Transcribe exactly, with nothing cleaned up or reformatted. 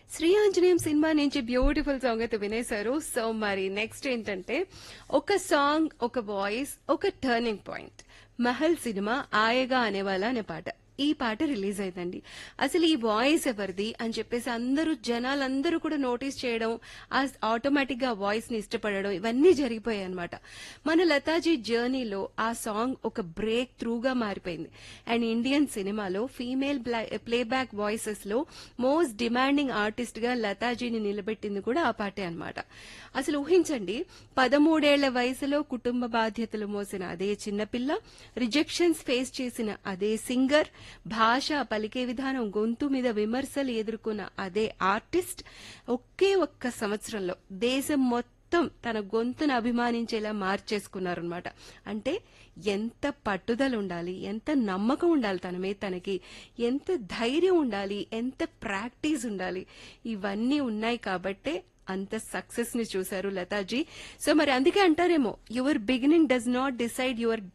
Shri Anjaneyam cinema నుంచి beautiful song అయితే వినేశారు. So మరి నెక్స్ట్ ఏంటంటే ఒక సాంగ్, ఒక వాయిస్, ఒక టర్నింగ్ పాయింట్. మహల్ సినిమా ఆయగా అనేవాళ్ళ అనే పాట. ఈ పాట రిలీజ్ అయిందండి. అసలు ఈ వాయిస్ ఎవరిది అని చెప్పేసి అందరూ జనాలందరూ కూడా నోటీస్ చేయడం, ఆ ఆటోమేటిక్ గా వాయిస్ ని ఇష్టపడడం ఇవన్నీ జరిగిపోయాయి అనమాట. మన లతాజీ జర్నీలో ఆ సాంగ్ ఒక బ్రేక్ త్రూగా మారిపోయింది. అండ్ ఇండియన్ సినిమాలో ఫీమేల్ ప్లేబ్యాక్ వాయిసెస్ లో మోస్ట్ డిమాండింగ్ ఆర్టిస్ట్ గా లతాజీని నిలబెట్టింది కూడా ఆ పాటే అనమాట. అసలు ఊహించండి, పదమూడేళ్ల వయసులో కుటుంబ బాధ్యతలు మోసిన అదే చిన్నపిల్ల, రిజెక్షన్స్ ఫేస్ చేసిన అదే సింగర్, భాష పలికే విధానం, గొంతు మీద విమర్శలు ఎదుర్కొన్న అదే ఆర్టిస్ట్ ఒకే ఒక్క సంవత్సరంలో దేశం మొత్తం తన గొంతును అభిమానించేలా మార్చేసుకున్నారనమాట. అంటే ఎంత పట్టుదల ఉండాలి, ఎంత నమ్మకం ఉండాలి తన మీద తనకి, ఎంత ధైర్యం ఉండాలి, ఎంత ప్రాక్టీస్ ఉండాలి. ఇవన్నీ ఉన్నాయి కాబట్టే అంత సక్సెస్ ని చూశారు లతాజీ. సో మరి అందుకే అంటారేమో, your beginning does not decide your